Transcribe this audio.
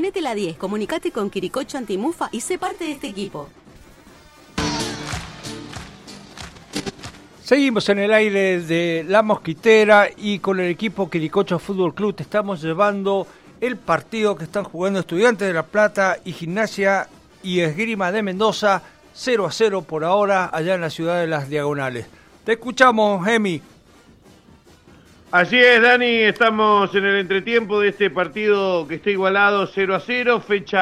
Ponete la 10, comunicate con Quiricocho Antimufa y sé parte de este equipo. Seguimos en el aire de La Mosquitera y con el equipo Quiricocho Fútbol Club te estamos llevando el partido que están jugando Estudiantes de La Plata y Gimnasia y Esgrima de Mendoza, 0-0 por ahora allá en la ciudad de Las Diagonales. Te escuchamos, Emi. Así es, Dani, estamos en el entretiempo de este partido que está igualado 0-0, fecha